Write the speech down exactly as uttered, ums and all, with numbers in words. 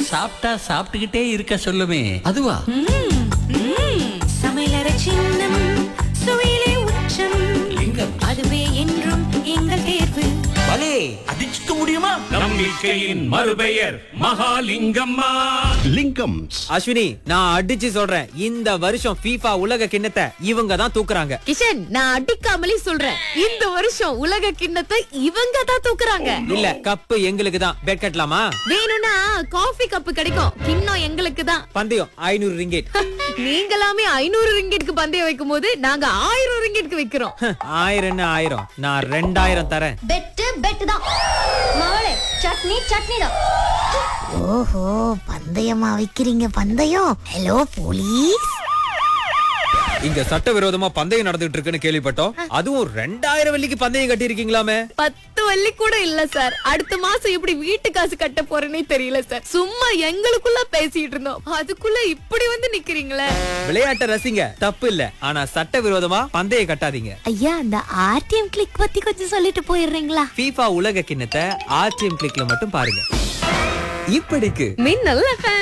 சாப்பிட்டா சாப்பிட்டுக்கிட்டே இருக்க சொல்லுமே அதுவா? சமையலற சின்னம் சுவையிலே உச்சம் அதுவே என்றும் எங்கள் தேர்வு. பலே அடிச்சுக்க முடியுமா? நம்பிக்கையின் மறுபெயர் மகாலிங்கம்மா. லிங்கம். அஸ்வினி, நான் அடிச்சு சொல்றேன், இந்த வருஷம் FIFA உலக கிண்ணத்தை இவங்க தான் தூக்குறாங்க. கிஷன், நான் அடிக்காமலே சொல்றேன், இந்த வருஷம் உலக கிண்ணத்தை இவங்க தான் தூக்குறாங்க. இல்ல, கப்பு எங்களுக்கு தான். பெட் கட்டலாமா? வேணும்னா காஃபி கப்பு கிடைக்கும், கிண்ணம் எங்களுக்கு தான். பந்தயம் ஐநூறு ரிங்கெட். நீங்களாமே ஐநூறு ரிங்கெட்க்கு பந்தயம் வைக்கும் போது நாங்க ஆயிரம் ரிங்கெட்க்கு வைக்கிறோம். ஆயிரம் என்ன ஆயிரம், நான் ரெண்டாயிரம் தரேன். பெட்டு பெட்டு தான் மகளே. சட்னி சட்னி தான். ஓஹோ, பந்தயமா வைக்கிறீங்க பந்தயம்? Hello police. இங்க சட்டவிரோதமா பந்தயம் நடந்துட்டு இருக்குன்னு கேள்விப்பட்டோம். அதுவும் ரெண்டாயிரம் வெள்ளிக்கு பந்தயம் கட்டி இருக்கீங்களாமே? பத்து வள்ளி கூட இல்ல சார். அடுத்த மாசம் எப்படி வீட்டு காசு கட்ட போறேனே தெரியல சார். சும்மா எங்களுக்குள்ள பேசிட்டு இருந்தோம், அதுக்குள்ள இப்படி வந்து நிக்கிறீங்களே. விளையாட்ட ரசிங்க, தப்பு இல்ல. ஆனா சட்டவிரோதமா பந்தயம் கட்டாதீங்க. ஐயா, அந்த ஆர்டிஎம் கிளிக் பத்தி கொஞ்சம் சொல்லிட்டு போயிடுறீங்களா? FIFA உலக கிண்ணத்தை ஆர்டிஎம் கிளிக்ல மட்டும் பாருங்க. இப்படிக்கு மின்னல் எஃப் எம்.